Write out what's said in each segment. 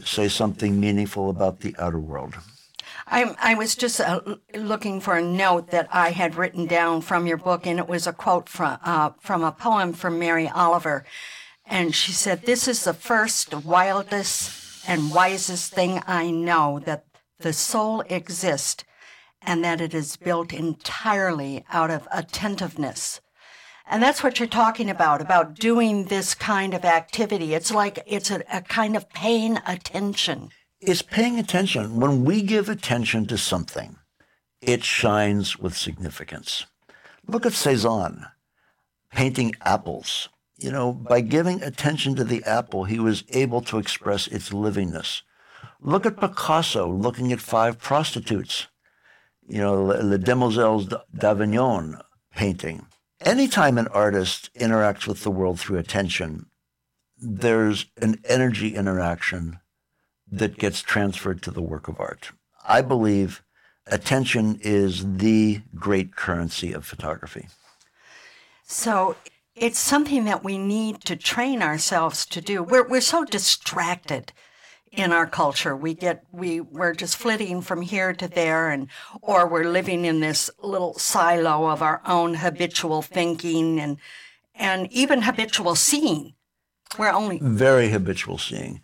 say something meaningful about the outer world. I was just looking for a note that I had written down from your book, and it was a quote from a poem from Mary Oliver. And she said, "This is the first, wildest, and wisest thing I know, that the soul exists and that it is built entirely out of attentiveness." And that's what you're talking about doing this kind of activity. It's like it's a kind of paying attention. It's paying attention. When we give attention to something, it shines with significance. Look at Cezanne painting apples. By giving attention to the apple, he was able to express its livingness. Look at Picasso looking at 5 prostitutes, Les Demoiselles d'Avignon painting. Anytime an artist interacts with the world through attention, there's an energy interaction that gets transferred to the work of art. I believe attention is the great currency of photography. So it's something that we need to train ourselves to do. We're so distracted in our culture. We're just flitting from here to there, or we're living in this little silo of our own habitual thinking and even habitual seeing. We're only very habitual seeing.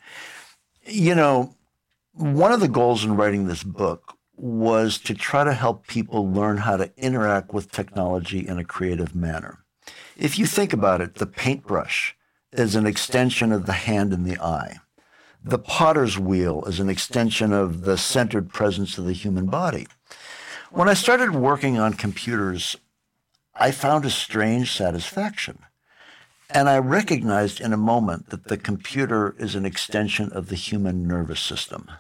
One of the goals in writing this book was to try to help people learn how to interact with technology in a creative manner. If you think about it, the paintbrush is an extension of the hand and the eye. The potter's wheel is an extension of the centered presence of the human body. When I started working on computers, I found a strange satisfaction. And I recognized in a moment that the computer is an extension of the human nervous system.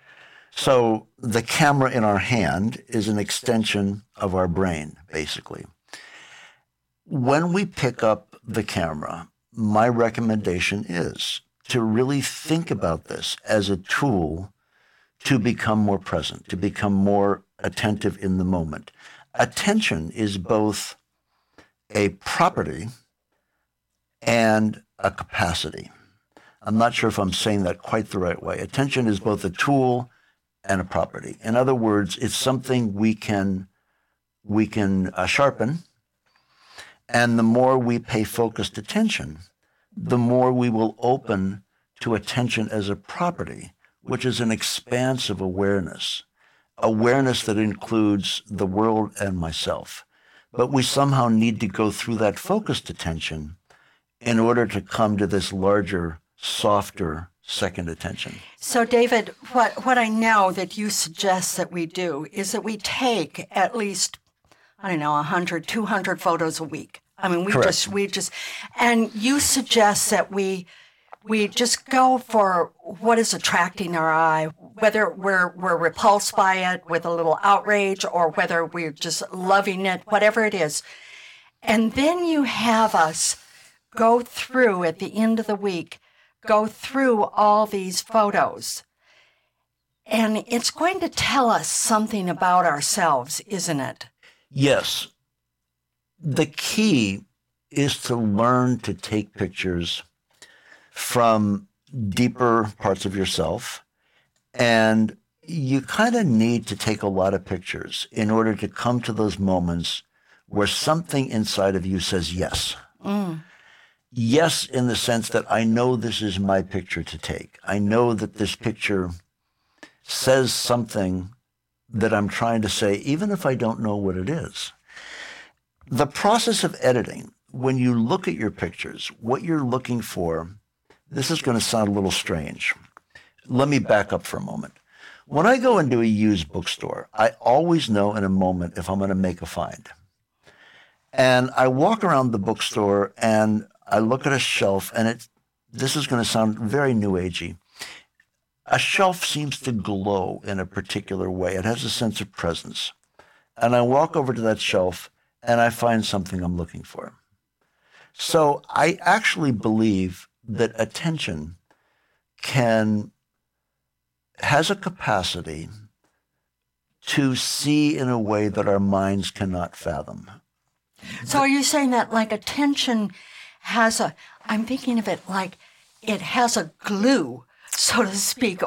So the camera in our hand is an extension of our brain, basically. When we pick up the camera, my recommendation is to really think about this as a tool to become more present, to become more attentive in the moment. Attention is both a property and a capacity. I'm not sure if I'm saying that quite the right way. Attention is both a tool and a property. In other words, it's something we can sharpen, and the more we pay focused attention, the more we will open to attention as a property, which is an expansive awareness that includes the world and myself. But we somehow need to go through that focused attention in order to come to this larger, softer second attention. So, David, what I know that you suggest that we do is that we take at least, 100, 200 photos a week. I mean, we just, and you suggest that we just go for what is attracting our eye, whether we're repulsed by it with a little outrage or whether we're just loving it, whatever it is. And then you have us go through at the end of the week, go through all these photos. And it's going to tell us something about ourselves, isn't it? Yes. The key is to learn to take pictures from deeper parts of yourself. And you kind of need to take a lot of pictures in order to come to those moments where something inside of you says yes. Mm. Yes, in the sense that I know this is my picture to take. I know that this picture says something that I'm trying to say, even if I don't know what it is. The process of editing, when you look at your pictures, what you're looking for, this is going to sound a little strange. Let me back up for a moment. When I go into a used bookstore, I always know in a moment if I'm going to make a find. And I walk around the bookstore and I look at a shelf, and this is going to sound very new agey. A shelf seems to glow in a particular way. It has a sense of presence. And I walk over to that shelf and I find something I'm looking for. So I actually believe that attention has a capacity to see in a way that our minds cannot fathom. So are you saying that like attention I'm thinking of it like it has a glue, so to speak,